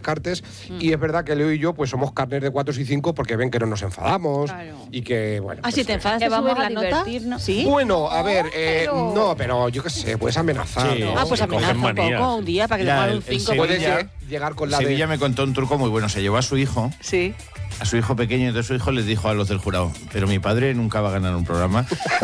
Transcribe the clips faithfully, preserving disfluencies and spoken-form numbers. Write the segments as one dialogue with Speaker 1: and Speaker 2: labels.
Speaker 1: Descartes, mm. y es verdad que Leo y yo pues somos carnes de cuatro y cinco porque ven que no nos enfadamos, claro. y que, bueno...
Speaker 2: ¿Ah,
Speaker 1: pues,
Speaker 2: si te enfadas te
Speaker 3: vamos
Speaker 2: subes
Speaker 3: a
Speaker 2: la nota?
Speaker 3: ¿Sí?
Speaker 1: Bueno, a ver, eh,
Speaker 2: pero...
Speaker 1: no, pero yo qué sé, puedes amenazar.
Speaker 4: Sí.
Speaker 1: ¿no?
Speaker 2: Ah, pues amenaza un poco un día para que
Speaker 4: Mira,
Speaker 2: te
Speaker 4: el-
Speaker 2: un
Speaker 4: el
Speaker 2: cinco.
Speaker 1: Puedes
Speaker 4: Sevilla-
Speaker 1: lle- llegar con la
Speaker 4: Sevilla
Speaker 1: de...
Speaker 4: me contó un truco muy bueno. Se llevó a su hijo,
Speaker 2: Sí.
Speaker 4: a su hijo pequeño, y entonces su hijo les dijo a los del jurado, pero mi padre nunca va a ganar un programa.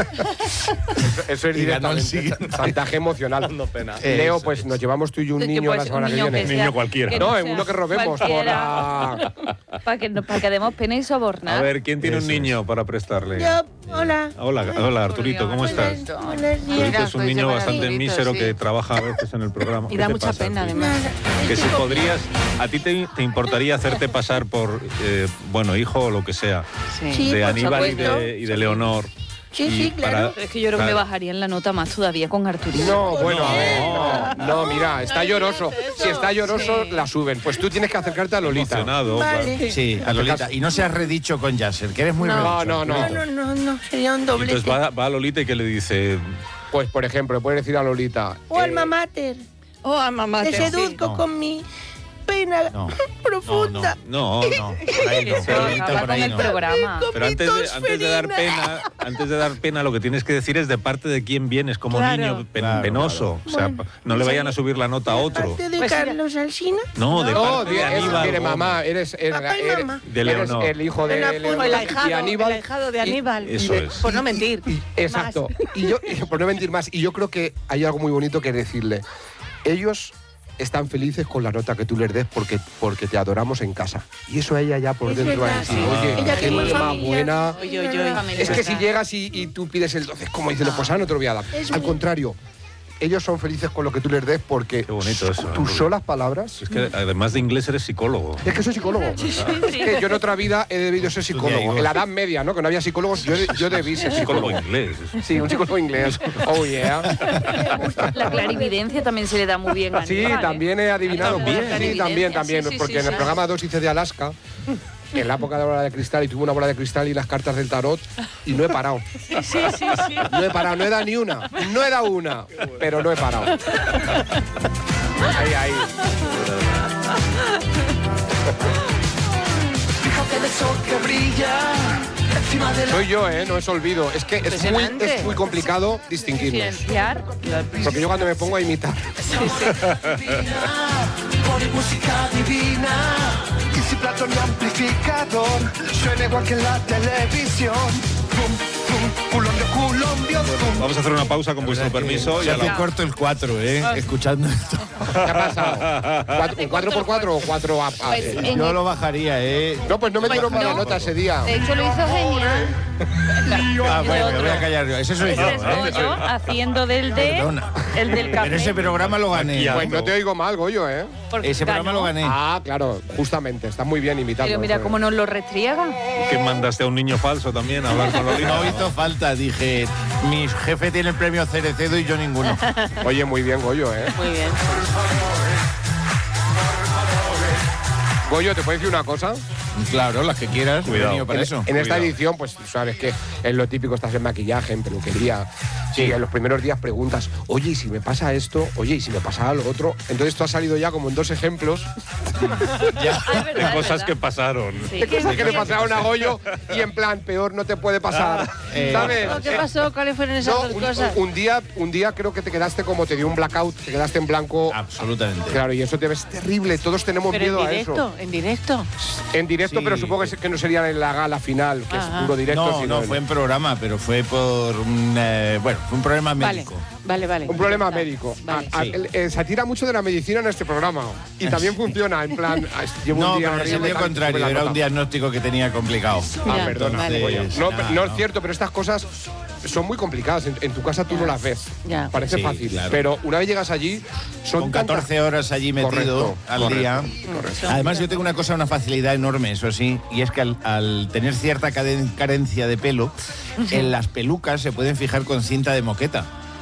Speaker 1: Eso es
Speaker 4: Y ganó el
Speaker 1: directamente
Speaker 4: siguiente.
Speaker 1: chantaje emocional.
Speaker 5: Dando pena.
Speaker 1: Eh, Leo,
Speaker 4: Eso
Speaker 1: pues
Speaker 4: es.
Speaker 1: nos llevamos tú y un
Speaker 3: Que
Speaker 1: niño
Speaker 3: pues,
Speaker 1: la semana
Speaker 3: un
Speaker 1: que
Speaker 3: niño
Speaker 1: viene.
Speaker 3: que
Speaker 5: Niño
Speaker 3: sea-
Speaker 5: cualquiera.
Speaker 3: que
Speaker 1: No,
Speaker 3: sea
Speaker 1: en uno que robemos por
Speaker 3: cualquiera.
Speaker 1: la...
Speaker 3: Para que, para que demos pena y sobornar.
Speaker 5: A ver, ¿quién tiene
Speaker 4: Eso
Speaker 5: un
Speaker 4: es.
Speaker 5: niño para prestarle?
Speaker 6: Yo, hola.
Speaker 5: Hola, hola Arturito, ¿cómo estás?
Speaker 6: Buenos días.
Speaker 5: Arturito es un niño bastante
Speaker 2: Arturito,
Speaker 5: mísero
Speaker 2: sí.
Speaker 5: que trabaja a veces en el programa.
Speaker 2: Y
Speaker 5: ¿Qué
Speaker 2: da
Speaker 5: te
Speaker 2: mucha
Speaker 5: pasa,
Speaker 2: pena,
Speaker 5: Arturito?
Speaker 2: además.
Speaker 5: Que si podrías, a ti te, te importaría hacerte pasar por, eh, bueno, hijo o lo que sea,
Speaker 2: Sí.
Speaker 6: Sí,
Speaker 5: de
Speaker 6: por
Speaker 5: Aníbal y
Speaker 6: supuesto.
Speaker 5: de, y de Leonor.
Speaker 6: Sí,
Speaker 5: Y
Speaker 6: sí, claro.
Speaker 5: para-
Speaker 3: Es que yo creo que me
Speaker 5: Claro.
Speaker 3: bajarían la nota más todavía con Arturito.
Speaker 1: No, bueno, a ver, no, no, mira, está lloroso. Si está lloroso,
Speaker 2: Sí.
Speaker 1: la suben. Pues tú tienes que acercarte a Lolita.
Speaker 5: Emocionado,
Speaker 6: Vale.
Speaker 5: claro.
Speaker 4: Sí, a Lolita. Y no seas redicho con Yasser, que eres muy
Speaker 2: No.
Speaker 4: redicho.
Speaker 1: No, no,
Speaker 6: No, no, no, no, sería un
Speaker 5: Y
Speaker 6: doblete.
Speaker 5: entonces va, va a Lolita y que le dice,
Speaker 1: Pues, por ejemplo, le puedes decir a Lolita...
Speaker 6: O
Speaker 1: eh,
Speaker 6: alma mater.
Speaker 2: Oh, a mamá.
Speaker 6: Te
Speaker 2: te-
Speaker 6: seduzco
Speaker 4: no.
Speaker 6: con mi pena
Speaker 4: No.
Speaker 6: profunda.
Speaker 4: No, no, por ahí no.
Speaker 3: Eso
Speaker 4: Lolita,
Speaker 3: acaba
Speaker 4: por
Speaker 3: con
Speaker 4: ahí
Speaker 3: el
Speaker 4: no.
Speaker 3: programa.
Speaker 5: pero antes de, antes de dar
Speaker 6: tosferina.
Speaker 5: pena, antes de dar pena, lo que tienes que decir es de parte de quién vienes como
Speaker 2: Claro.
Speaker 5: niño pen-
Speaker 4: Claro,
Speaker 5: penoso. O sea,
Speaker 6: Bueno,
Speaker 5: no le vayan a subir la nota a otro.
Speaker 6: Aparte de
Speaker 3: Pues mira.
Speaker 6: Carlos Alsina.
Speaker 5: No, de
Speaker 1: No,
Speaker 5: parte
Speaker 1: di-
Speaker 5: de
Speaker 1: es,
Speaker 5: Aníbal.
Speaker 1: mire,
Speaker 5: Gómez.
Speaker 1: mamá, eres, eres,
Speaker 6: Papá y
Speaker 1: eres-
Speaker 6: mamá.
Speaker 5: De
Speaker 1: eres
Speaker 5: Leonor.
Speaker 1: el hijo de
Speaker 6: De la
Speaker 2: O
Speaker 1: Leonor
Speaker 2: el
Speaker 1: y
Speaker 2: ahijado,
Speaker 1: Aníbal.
Speaker 2: el ahijado de
Speaker 1: Y-
Speaker 2: Aníbal.
Speaker 5: Eso
Speaker 1: y-
Speaker 5: es.
Speaker 2: Por no mentir.
Speaker 1: Exacto. Y yo, y por no mentir más, y yo creo que hay algo muy bonito que decirle. Ellos están felices con la nota que tú les des porque, porque te adoramos en casa. Y eso a ella ya por
Speaker 6: Es
Speaker 1: dentro va a
Speaker 6: verdad,
Speaker 1: decir,
Speaker 6: sí.
Speaker 1: oye,
Speaker 6: Ella
Speaker 1: qué
Speaker 6: tiene
Speaker 1: niña más
Speaker 6: familia.
Speaker 1: buena.
Speaker 2: Oye, oye, oye.
Speaker 1: Es que si llegas y, y tú pides el doce, como dice, pues ah, no te lo voy a dar.
Speaker 6: Es
Speaker 1: Al
Speaker 6: muy-
Speaker 1: contrario, ellos son felices con lo que tú les des porque
Speaker 5: Qué bonito eso, ¿eh?
Speaker 1: tus solas palabras...
Speaker 5: Es que además de inglés eres psicólogo.
Speaker 1: Es que soy psicólogo. Es que yo en otra vida he debido ser psicólogo. En la Edad Media, ¿no? Que no había psicólogos, yo, yo debí ser
Speaker 5: Psicólogo
Speaker 1: psicólogo.
Speaker 5: inglés.
Speaker 1: Sí, un psicólogo inglés. Oh, yeah.
Speaker 3: La clarividencia también se le da muy bien a
Speaker 1: Sí,
Speaker 3: Aníbal, ¿eh?
Speaker 1: también he adivinado.
Speaker 3: También.
Speaker 1: Sí,
Speaker 3: Clarividencia,
Speaker 1: también, también.
Speaker 3: sí, sí,
Speaker 1: porque
Speaker 3: sí,
Speaker 1: en el
Speaker 3: sí.
Speaker 1: programa dos hice de Alaska, en la época de la bola de cristal, y tuve una bola de cristal y las cartas del tarot, y no he parado.
Speaker 2: Sí, sí, sí. sí.
Speaker 1: No he parado, no he dado ni una. No he dado una, pero no he parado. Ahí, ahí. Soy yo, ¿eh? No es olvido. Es que es muy,
Speaker 2: Impresionante.
Speaker 1: es muy complicado distinguirnos.
Speaker 3: Silenciar.
Speaker 1: Porque yo cuando me pongo a imitar...
Speaker 7: Pone música divina y si plato mi amplificador suena igual que en la televisión. Pum, pum, culombio, culombio, pum.
Speaker 5: Vamos a hacer una pausa con vuestro permiso.
Speaker 4: Se
Speaker 5: Y a
Speaker 4: hace
Speaker 5: la...
Speaker 4: corto el cuatro, ¿eh? Escuchando esto.
Speaker 1: ¿Qué ha pasado? ¿Cuatro, ¿Un cuatro por cuatro o cuatro a, a-
Speaker 3: Pues,
Speaker 1: eh?
Speaker 3: en
Speaker 4: Yo
Speaker 3: el-
Speaker 4: lo bajaría, ¿eh?
Speaker 1: No, pues no me dieron mala
Speaker 3: no.
Speaker 1: nota ese día.
Speaker 3: De hecho, lo hizo genial.
Speaker 4: Ah, bueno, me
Speaker 3: otro.
Speaker 4: voy a callar yo. Ese soy yo,
Speaker 3: Ese soy
Speaker 4: ¿eh?
Speaker 3: yo haciendo del de...
Speaker 4: Perdona.
Speaker 3: El del café.
Speaker 4: En ese programa lo gané.
Speaker 5: Aquí
Speaker 1: Pues no te oigo mal, Goyo, ¿eh?
Speaker 3: Porque
Speaker 4: Ese programa
Speaker 3: ganó.
Speaker 4: lo gané.
Speaker 1: Ah, claro, justamente. Está muy bien imitando.
Speaker 3: Pero mira
Speaker 1: joder.
Speaker 3: cómo nos lo restriega.
Speaker 5: que mandaste a un niño falso también a hablar con Lolita.
Speaker 4: No hizo falta, dije, mi jefe tiene el premio Cerecedo y yo ninguno.
Speaker 1: Oye, muy bien, Goyo, ¿eh?
Speaker 2: Muy bien.
Speaker 1: Goyo, ¿te puedo decir una cosa?
Speaker 4: Claro, las que quieras, he
Speaker 5: Cuidado.
Speaker 4: venido para
Speaker 1: En,
Speaker 4: eso.
Speaker 1: en esta
Speaker 5: Cuidado.
Speaker 1: edición, pues sabes que es lo típico, estás en maquillaje, en peluquería. Sí, en los primeros días preguntas, oye, ¿y si me pasa esto? Oye, ¿y si me pasa lo otro? Entonces tú has salido ya como en dos ejemplos
Speaker 4: Ya.
Speaker 3: Ah, es verdad,
Speaker 5: De
Speaker 3: es
Speaker 5: cosas
Speaker 3: verdad.
Speaker 5: que pasaron.
Speaker 3: Sí.
Speaker 1: de cosas que le pasaron a Goyo y en plan, peor no te puede pasar.
Speaker 4: eh,
Speaker 1: ¿Sabes?
Speaker 2: ¿Qué pasó? ¿Cuáles fueron esas
Speaker 1: No,
Speaker 2: dos
Speaker 1: un,
Speaker 2: cosas?
Speaker 1: un día, un día creo que te quedaste como te dio un blackout, te quedaste en blanco.
Speaker 4: Absolutamente.
Speaker 1: Claro, y eso te ves terrible. Todos tenemos
Speaker 2: Pero en
Speaker 1: miedo a
Speaker 2: directo,
Speaker 1: eso.
Speaker 2: en directo.
Speaker 1: En directo,
Speaker 4: Sí.
Speaker 1: pero supongo que se- que no sería en la gala final, que
Speaker 2: Ajá.
Speaker 1: es puro directo.
Speaker 4: No,
Speaker 1: sino
Speaker 4: no,
Speaker 1: en-
Speaker 4: fue en programa, pero fue por un, eh, bueno, fue un problema
Speaker 2: Vale,
Speaker 4: médico.
Speaker 2: vale, vale.
Speaker 1: Un problema
Speaker 2: Vale.
Speaker 1: médico.
Speaker 2: Vale.
Speaker 1: A- a-
Speaker 4: Sí.
Speaker 1: el- eh, se tira mucho de la medicina en este programa. Y también funciona, en plan, ah, llevo
Speaker 4: No,
Speaker 1: un día
Speaker 4: pero en el
Speaker 1: horrible,
Speaker 4: sentido
Speaker 1: tal,
Speaker 4: contrario,
Speaker 1: sube la
Speaker 4: era un
Speaker 1: nota.
Speaker 4: diagnóstico que tenía complicado.
Speaker 1: Ah,
Speaker 2: Ya,
Speaker 1: perdona.
Speaker 2: vale.
Speaker 1: Goyo.
Speaker 4: Entonces,
Speaker 1: No,
Speaker 4: nada,
Speaker 1: no es
Speaker 4: no.
Speaker 1: cierto, pero estas cosas son muy complicadas. En, en tu casa tú
Speaker 2: Ya.
Speaker 1: no las ves.
Speaker 2: Ya.
Speaker 1: Parece
Speaker 4: Sí,
Speaker 1: fácil.
Speaker 4: claro.
Speaker 1: Pero una vez llegas allí, son
Speaker 4: Con
Speaker 1: tantas-
Speaker 4: catorce horas allí metido
Speaker 1: Correcto,
Speaker 4: al
Speaker 1: correcto,
Speaker 4: día.
Speaker 1: correcto.
Speaker 4: Además, yo tengo una cosa, una facilidad enorme, eso sí, y es que al, al tener cierta caden- carencia de pelo, en las pelucas se pueden fijar con cinta de moqueta.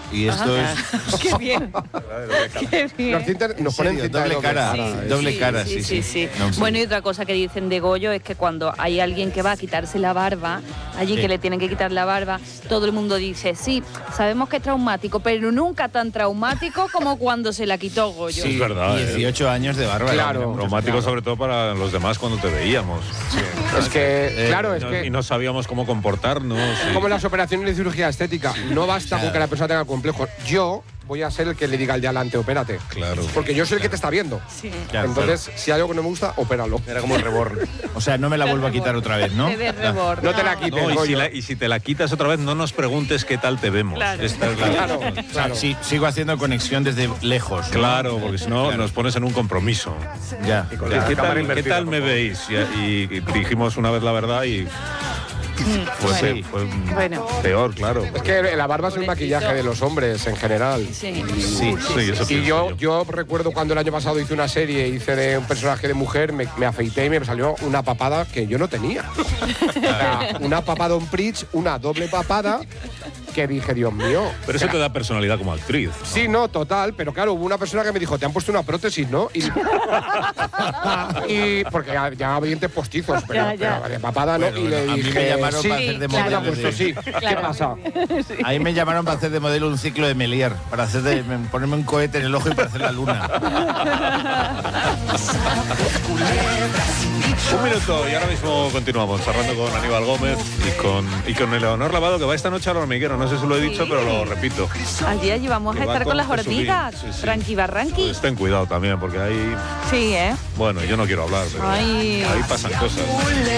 Speaker 4: Y esto
Speaker 2: Ajá.
Speaker 4: es...
Speaker 2: Qué bien. Qué bien.
Speaker 1: Nos, cinta- nos ponen
Speaker 4: serio,
Speaker 1: cinta de
Speaker 4: doble cara,
Speaker 1: cara,
Speaker 4: sí,
Speaker 1: ¿eh?
Speaker 4: doble
Speaker 3: Sí,
Speaker 4: cara,
Speaker 3: sí,
Speaker 4: sí,
Speaker 3: sí,
Speaker 4: sí.
Speaker 3: sí.
Speaker 4: No, sí.
Speaker 3: Bueno, y otra cosa que dicen de Goyo es que cuando hay alguien que va a quitarse la barba, allí
Speaker 4: Sí.
Speaker 3: que le tienen que quitar la barba, todo el mundo dice, sí, sabemos que es traumático, pero nunca tan traumático como cuando se la quitó Goyo.
Speaker 5: Sí, es verdad. ¿eh?
Speaker 4: dieciocho años de barba.
Speaker 1: Claro.
Speaker 4: Era
Speaker 5: Traumático
Speaker 1: Claro.
Speaker 5: sobre todo para los demás cuando te veíamos.
Speaker 1: Es que,
Speaker 5: Eh,
Speaker 1: claro, es
Speaker 5: no-
Speaker 1: que...
Speaker 5: Y no sabíamos cómo comportarnos. y-
Speaker 1: Como las operaciones de cirugía estética, no basta con que la persona tenga complejos. Yo voy a ser el que le diga al de adelante, opérate.
Speaker 5: Claro.
Speaker 1: Porque yo soy el que te está viendo.
Speaker 3: Sí.
Speaker 4: Claro,
Speaker 1: Entonces, si hay algo que no me gusta, opéralo.
Speaker 8: Era como el reborn.
Speaker 4: O sea, no me la vuelvo a quitar otra vez, ¿no?
Speaker 3: Te de rebord.
Speaker 1: No te la quites,
Speaker 5: No, y, si
Speaker 1: Goyo.
Speaker 5: la- y si te la quitas otra vez, no nos preguntes qué tal te vemos.
Speaker 3: Claro.
Speaker 5: Esta es la-
Speaker 1: Claro,
Speaker 4: O sea,
Speaker 1: claro.
Speaker 4: sí, sigo haciendo conexión desde lejos. ¿no?
Speaker 5: Claro, porque si no
Speaker 4: Claro.
Speaker 5: nos pones en un compromiso.
Speaker 4: Ya.
Speaker 8: Y con
Speaker 5: ¿Qué,
Speaker 8: la
Speaker 5: qué
Speaker 8: cámara
Speaker 5: tal,
Speaker 8: invertida,
Speaker 5: qué tal
Speaker 8: por
Speaker 5: me
Speaker 8: favor.
Speaker 5: veis? Y, y- y dijimos una vez la verdad y fue,
Speaker 4: Sí.
Speaker 5: pe- fue
Speaker 3: Bueno.
Speaker 5: peor, claro.
Speaker 1: Es que la barba es el maquillaje de los hombres en general.
Speaker 3: Sí.
Speaker 4: Sí.
Speaker 5: Sí, eso
Speaker 1: Y
Speaker 5: pienso
Speaker 1: yo, yo recuerdo cuando el año pasado hice una serie, hice de un personaje de mujer, me, me afeité y me salió una papada que yo no tenía. O sea, una papada on bridge, una doble papada, que dije, Dios mío.
Speaker 5: Pero eso te da personalidad como actriz.
Speaker 1: Sí, no, total, pero claro, hubo una persona que me dijo, te han puesto una prótesis, ¿no? Y, y- porque ya, ya había dientes postizos, pero,
Speaker 2: Ya, ya.
Speaker 1: pero de papada no.
Speaker 4: Bueno,
Speaker 1: y le
Speaker 4: bueno, a mí
Speaker 1: dije,
Speaker 4: me llamaron
Speaker 1: sí,
Speaker 4: para hacer de
Speaker 1: sí, me
Speaker 4: modelo
Speaker 1: han puesto,
Speaker 4: de-
Speaker 1: sí. ¿Qué pasa?
Speaker 4: Ahí me llamaron para hacer de modelo un ciclo de Melier, para hacer de, ponerme un cohete en el ojo y para hacer la luna.
Speaker 5: Un minuto y ahora mismo continuamos charlando con Aníbal Gómez y con, y con Eleonor Lavado, que va esta noche al hormiguero. No sé si lo he dicho,
Speaker 3: Sí.
Speaker 5: pero lo repito.
Speaker 3: Allí, allí vamos
Speaker 5: Que
Speaker 3: a
Speaker 5: va
Speaker 3: estar con las
Speaker 5: Jesulín.
Speaker 3: hormigas.
Speaker 5: Sí, sí.
Speaker 3: Tranqui barranqui.
Speaker 5: Pues ten cuidado también, porque ahí,
Speaker 3: Sí, ¿eh?
Speaker 5: bueno, yo no quiero hablar, pero
Speaker 3: Ay.
Speaker 5: ahí pasan cosas.